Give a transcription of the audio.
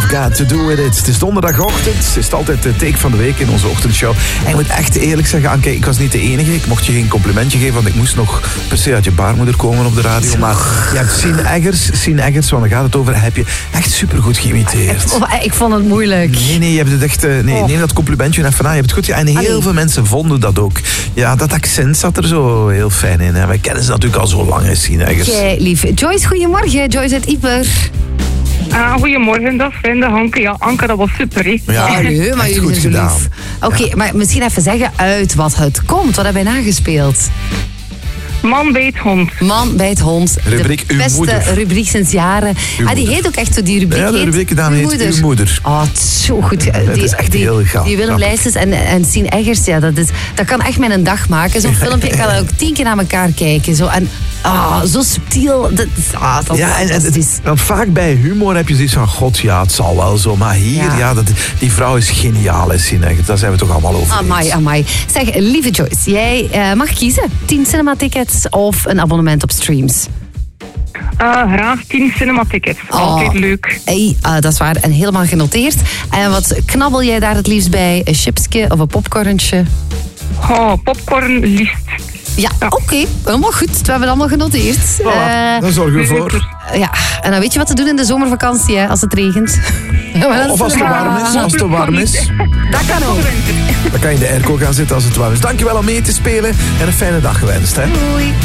Got To Do With It. Het is donderdagochtend. Het is altijd de take van de week in onze ochtendshow. En ik moet echt eerlijk zeggen, Anke, ik was niet de enige. Ik mocht je geen complimentje geven, want ik moest nog per se uit je baarmoeder komen op de radio. Maar je hebt Sien Eggers, want daar gaat het over, heb je echt supergoed geïmiteerd. Ik vond het moeilijk. Nee, je hebt het echt... neem dat complimentje even aan. Je hebt het goed gedaan. En heel veel mensen vonden dat ook. Ja, dat accent zat er zo heel fijn in. Hè. Wij kennen ze natuurlijk al zo lang, Sien Eggers. Oké, lief. Joyce, goedemorgen. Joyce uit Ieper. Goedemorgen, dag vrienden. Anke, ja, Anke, dat was super, hè? Ja, maar echt jullie goed zijn zo gedaan. lief. Oké, maar misschien even zeggen uit wat het komt. Wat hebben wij nagespeeld? Man bij het hond. Man bij het hond. Rubriek de Uw beste moeder. rubriek sinds jaren. Die heet ook echt zo, die rubriek Ja, de heet rubriek gedaan Uw heet Uw moeder. Oh, het is zo goed. Het is echt heel gaaf. Die Willem Leijsens en Sien Eggers, ja, dat kan echt mijn dag maken. Zo'n filmpje, ik kan dat ook 10 keer naar elkaar kijken. Zo, en zo subtiel. Dat is fantastisch. Want vaak bij humor heb je zoiets van, god, ja, het zal wel zo. Maar hier, die vrouw is geniaal, hè, Sien Eggers. Daar zijn we toch allemaal over eens. Amai. Zeg, lieve Joyce, jij mag kiezen. 10 cinematickets of een abonnement op streams? Graag 10 cinematickets. Altijd leuk. Hey, dat is waar. En helemaal genoteerd. En wat knabbel jij daar het liefst bij? Een chipsje of een popcornetje? Popcorn liefst. Ja, oké. Helemaal goed. We hebben het allemaal genoteerd. Voilà, dan zorgen we voor. Ja, en dan weet je wat te doen in de zomervakantie, hè, als het regent. Of als het te warm is. Dat kan ook. Dan kan je in de airco gaan zitten als het warm is. Dankjewel om mee te spelen en een fijne dag gewenst. Hè. Doei.